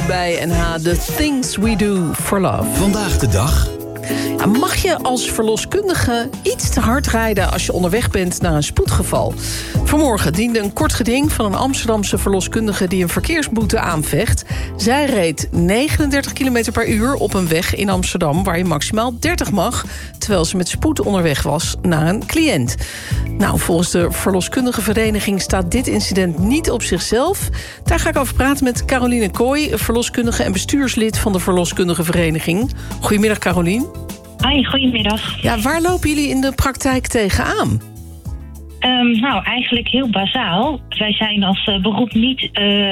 bij NH. The Things We Do for Love. Vandaag de dag. Ja, mag je als verloskundige iets te hard rijden als je onderweg bent naar een spoedgeval? Vanmorgen diende een kort geding van een Amsterdamse verloskundige die een verkeersboete aanvecht. Zij reed 39 km per uur op een weg in Amsterdam waar je maximaal 30 mag, terwijl ze met spoed onderweg was naar een cliënt. Nou, volgens de verloskundige vereniging staat dit incident niet op zichzelf. Daar ga ik over praten met Caroline Kooi, verloskundige en bestuurslid van de verloskundige vereniging. Goedemiddag, Caroline. Hoi, goedemiddag. Ja, waar lopen jullie in de praktijk tegenaan? Nou, eigenlijk heel bazaal. Wij zijn als beroep niet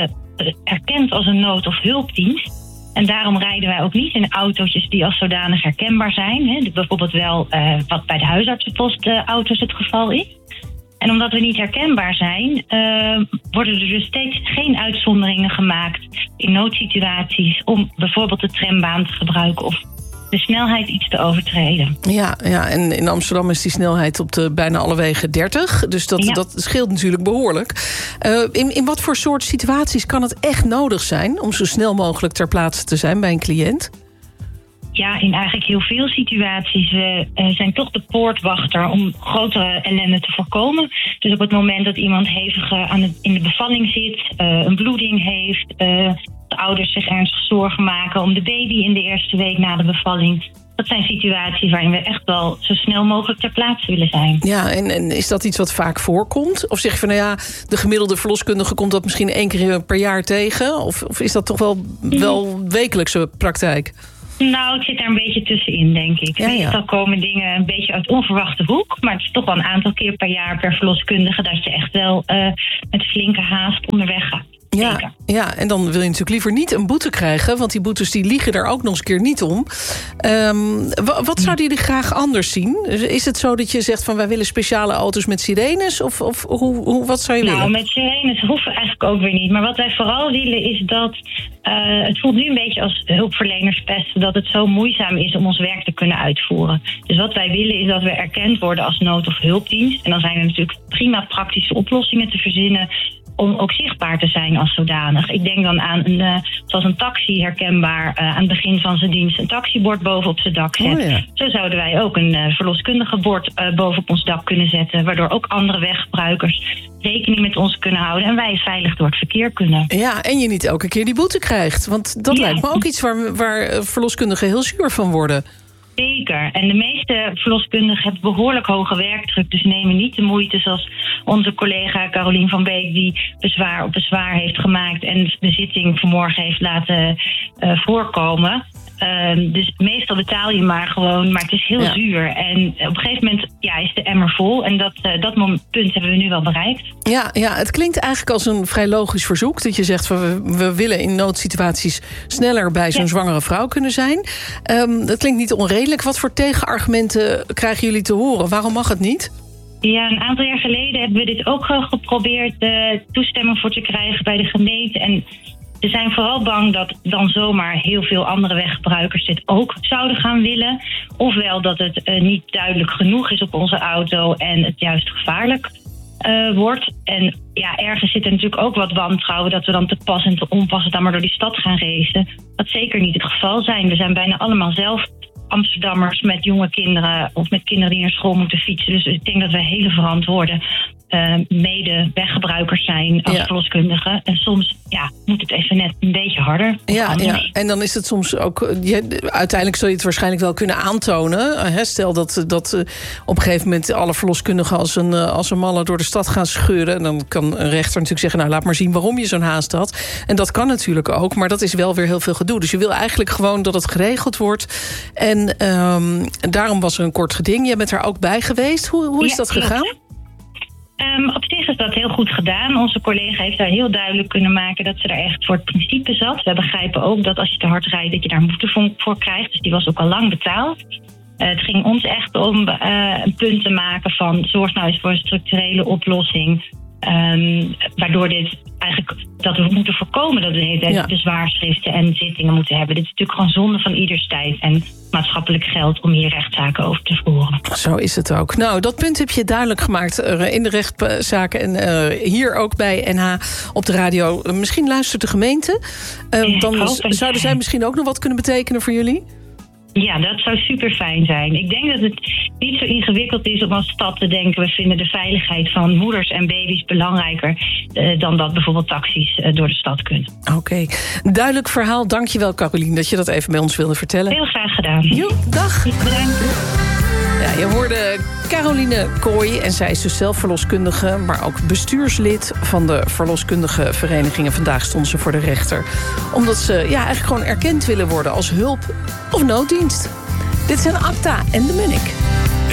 erkend als een nood- of hulpdienst. En daarom rijden wij ook niet in autootjes die als zodanig herkenbaar zijn. Hè. Bijvoorbeeld wel wat bij de huisartsenpostauto's het geval is. En omdat we niet herkenbaar zijn, worden er dus steeds geen uitzonderingen gemaakt in noodsituaties om bijvoorbeeld de trambaan te gebruiken of de snelheid iets te overtreden. Ja, en in Amsterdam is die snelheid op de bijna alle wegen 30. Dus dat scheelt natuurlijk behoorlijk. In wat voor soort situaties kan het echt nodig zijn om zo snel mogelijk ter plaatse te zijn bij een cliënt? Ja, in eigenlijk heel veel situaties. We zijn toch de poortwachter om grotere ellende te voorkomen. Dus op het moment dat iemand hevig in de bevalling zit, een bloeding heeft, de ouders zich ernstig zorgen maken om de baby in de eerste week na de bevalling. Dat zijn situaties waarin we echt wel zo snel mogelijk ter plaatse willen zijn. Ja, en is dat iets wat vaak voorkomt? Of zeg je van, nou ja, de gemiddelde verloskundige komt dat misschien 1 keer per jaar tegen? Of is dat toch wel wekelijkse praktijk? Nou, het zit daar een beetje tussenin, denk ik. Ja. Meestal komen dingen een beetje uit onverwachte hoek. Maar het is toch wel een aantal keer per jaar per verloskundige dat je echt wel met flinke haast onderweg gaat. Ja, en dan wil je natuurlijk liever niet een boete krijgen, want die boetes die liegen daar ook nog eens een keer niet om. Wat zouden jullie graag anders zien? Is het zo dat je zegt van wij willen speciale auto's met sirenes? Of wat zou je willen? Nou, met sirenes hoeven eigenlijk ook weer niet. Maar wat wij vooral willen is dat het voelt nu een beetje als hulpverlenerspest, dat het zo moeizaam is om ons werk te kunnen uitvoeren. Dus wat wij willen is dat we erkend worden als nood- of hulpdienst. En dan zijn er natuurlijk prima praktische oplossingen te verzinnen om ook zichtbaar te zijn als zodanig. Ik denk dan aan zoals een taxi herkenbaar aan het begin van zijn dienst een taxibord boven op zijn dak zet. Oh ja. Zo zouden wij ook een verloskundige bord boven op ons dak kunnen zetten, waardoor ook andere weggebruikers rekening met ons kunnen houden en wij veilig door het verkeer kunnen. Ja, en je niet elke keer die boete krijgt. Want dat lijkt me ook iets waar verloskundigen heel zuur van worden. Zeker. En de meeste verloskundigen hebben behoorlijk hoge werkdruk, dus nemen niet de moeite zoals onze collega Carolien van Beek, die bezwaar op bezwaar heeft gemaakt en de zitting vanmorgen heeft laten voorkomen. Dus meestal betaal je maar gewoon, maar het is heel zuur. En op een gegeven moment is de emmer vol. En dat punt hebben we nu wel bereikt. Ja, het klinkt eigenlijk als een vrij logisch verzoek. Dat je zegt, we willen in noodsituaties sneller bij zo'n zwangere vrouw kunnen zijn. Dat klinkt niet onredelijk. Wat voor tegenargumenten krijgen jullie te horen? Waarom mag het niet? Ja, een aantal jaar geleden hebben we dit ook geprobeerd toestemming voor te krijgen bij de gemeente. En ze zijn vooral bang dat dan zomaar heel veel andere weggebruikers dit ook zouden gaan willen. Ofwel dat het niet duidelijk genoeg is op onze auto en het juist gevaarlijk wordt. En ja, ergens zit er natuurlijk ook wat wantrouwen dat we dan te pas en te onpas dan maar door die stad gaan racen. Dat zeker niet het geval zijn. We zijn bijna allemaal zelf Amsterdammers met jonge kinderen of met kinderen die naar school moeten fietsen. Dus ik denk dat wij hele verantwoorde mede-weggebruikers zijn als verloskundigen. En soms moet het even net een beetje harder. Ja, en dan is het soms ook uiteindelijk zul je het waarschijnlijk wel kunnen aantonen. Stel dat op een gegeven moment alle verloskundigen als een malle door de stad gaan scheuren. En dan kan een rechter natuurlijk zeggen, nou laat maar zien waarom je zo'n haast had. En dat kan natuurlijk ook, maar dat is wel weer heel veel gedoe. Dus je wil eigenlijk gewoon dat het geregeld wordt. En daarom was er een kort geding. Jij bent er ook bij geweest. Hoe is dat gegaan? Op zich is dat heel goed gedaan. Onze collega heeft daar heel duidelijk kunnen maken dat ze daar echt voor het principe zat. We begrijpen ook dat als je te hard rijdt dat je daar boete voor krijgt. Dus die was ook al lang betaald. Het ging ons echt om een punt te maken van zorg nou eens voor een structurele oplossing. Waardoor dit eigenlijk dat we moeten voorkomen dat we de hele tijd bezwaarschriften en zittingen moeten hebben. Dit is natuurlijk gewoon zonde van ieders tijd en maatschappelijk geld om hier rechtszaken over te voeren. Zo is het ook. Nou, dat punt heb je duidelijk gemaakt in de rechtszaken en hier ook bij NH op de radio. Misschien luistert de gemeente. Dan zouden zij misschien ook nog wat kunnen betekenen voor jullie? Ja, dat zou super fijn zijn. Ik denk dat het niet zo ingewikkeld is om als stad te denken, we vinden de veiligheid van moeders en baby's belangrijker dan dat bijvoorbeeld taxis door de stad kunnen. Oké. Duidelijk verhaal. Dank je wel, Carolien, dat je dat even bij ons wilde vertellen. Heel graag gedaan. Jo, dag. Bedankt. Ja, je hoorde Caroline Kooi en zij is dus zelf verloskundige, maar ook bestuurslid van de verloskundige verenigingen. Vandaag stond ze voor de rechter. Omdat ze eigenlijk gewoon erkend willen worden als hulp of nooddienst. Dit zijn Acta en de Munnik.